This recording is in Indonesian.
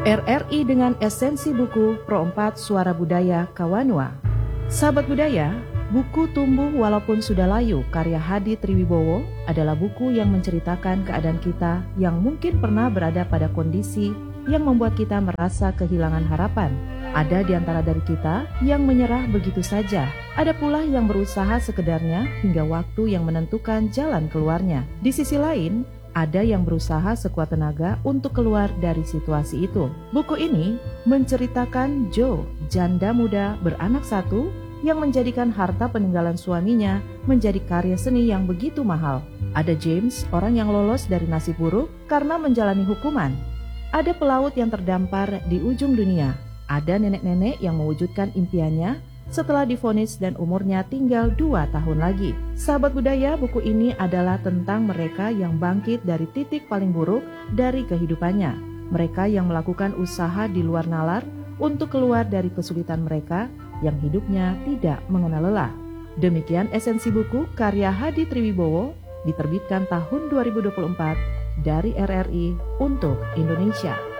RRI dengan esensi buku Pro 4 Suara Budaya Kawanua. Sahabat budaya, buku Tumbuh Walaupun Sudah Layu karya Hadi Triwibowo adalah buku yang menceritakan keadaan kita yang mungkin pernah berada pada kondisi yang membuat kita merasa kehilangan harapan. Ada di antara dari kita yang menyerah begitu saja. Ada pula yang berusaha sekedarnya hingga waktu yang menentukan jalan keluarnya. Di sisi lain, ada yang berusaha sekuat tenaga untuk keluar dari situasi itu. Buku ini menceritakan Joe, janda muda beranak satu yang menjadikan harta peninggalan suaminya menjadi karya seni yang begitu mahal. Ada James, orang yang lolos dari nasib buruk karena menjalani hukuman. Ada pelaut yang terdampar di ujung dunia. Ada nenek-nenek yang mewujudkan impiannya setelah divonis dan umurnya tinggal 2 tahun lagi. Sahabat budaya, buku ini adalah tentang mereka yang bangkit dari titik paling buruk dari kehidupannya. Mereka yang melakukan usaha di luar nalar untuk keluar dari kesulitan mereka yang hidupnya tidak mengenal lelah. Demikian esensi buku karya Hadi Triwibowo, diterbitkan tahun 2024 dari RRI untuk Indonesia.